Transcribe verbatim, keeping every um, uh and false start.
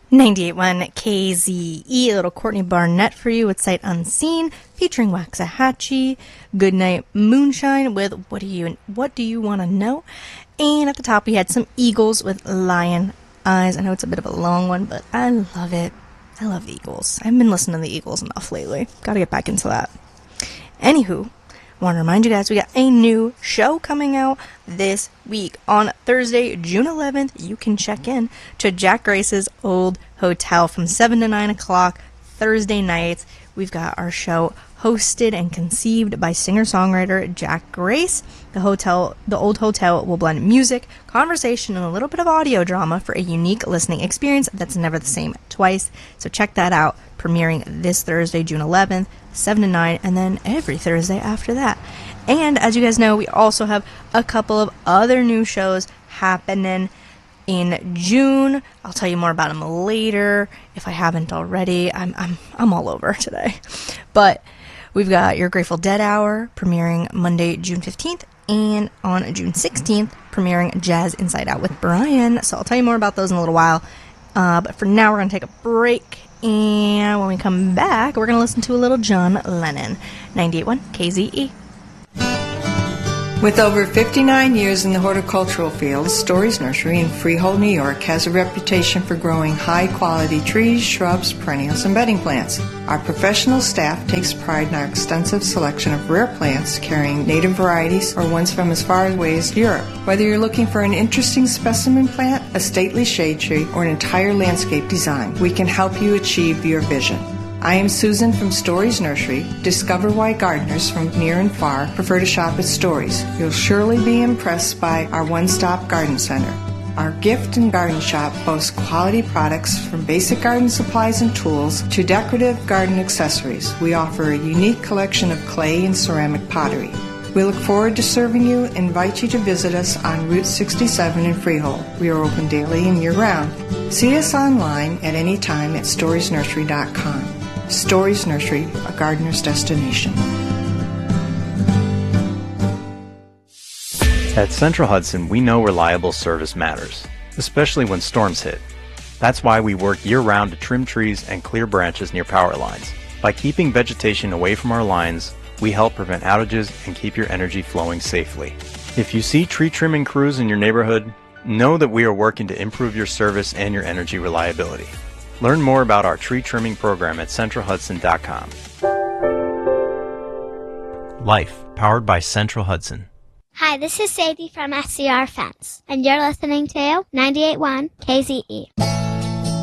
ninety-eight point one K Z E, a little Courtney Barnett for you with Sight Unseen, featuring Waxahachie, Goodnight Moonshine with What Do You What Do You Want to Know? And at the top we had some Eagles with Lion Eyes. I know it's a bit of a long one, but I love it. I love the Eagles. I've been listening to the Eagles enough lately. Gotta get back into that. Anywho, I want to remind you guys we got a new show coming out this week. On Thursday, June eleventh, you can check in to Jack Grace's Old Hotel from seven to nine o'clock Thursday nights. We've got our show hosted and conceived by singer-songwriter Jack Grace. The hotel, the Old Hotel will blend music, conversation, and a little bit of audio drama for a unique listening experience that's never the same twice. So check that out, premiering this Thursday, June eleventh, seven to nine, and then every Thursday after that. And as you guys know, we also have a couple of other new shows happening in June. I'll tell you more about them later if I haven't already. I'm I'm I'm all over today. But we've got Your Grateful Dead Hour premiering Monday, June fifteenth, and on June sixteenth, premiering Jazz Inside Out with Brian. So I'll tell you more about those in a little while. Uh, but for now, we're going to take a break. And when we come back, we're going to listen to a little John Lennon. ninety-eight point one K Z E. With over fifty-nine years in the horticultural field, Stories Nursery in Freehold, New York has a reputation for growing high-quality trees, shrubs, perennials, and bedding plants. Our professional staff takes pride in our extensive selection of rare plants, carrying native varieties or ones from as far away as Europe. Whether you're looking for an interesting specimen plant, a stately shade tree, or an entire landscape design, we can help you achieve your vision. I am Susan from Stories Nursery. Discover why gardeners from near and far prefer to shop at Stories. You'll surely be impressed by our one-stop garden center. Our gift and garden shop boasts quality products from basic garden supplies and tools to decorative garden accessories. We offer a unique collection of clay and ceramic pottery. We look forward to serving you and invite you to visit us on Route sixty-seven in Freehold. We are open daily and year-round. See us online at any time at stories nursery dot com. Stories Nursery, a gardener's destination. At Central Hudson, we know reliable service matters, especially when storms hit. That's why we work year-round to trim trees and clear branches near power lines. By keeping vegetation away from our lines, we help prevent outages and keep your energy flowing safely. If you see tree trimming crews in your neighborhood, know that we are working to improve your service and your energy reliability. Learn more about our tree trimming program at central hudson dot com. Life, powered by Central Hudson. Hi, this is Sadie from S C R Fence, and you're listening to ninety-eight point one K Z E.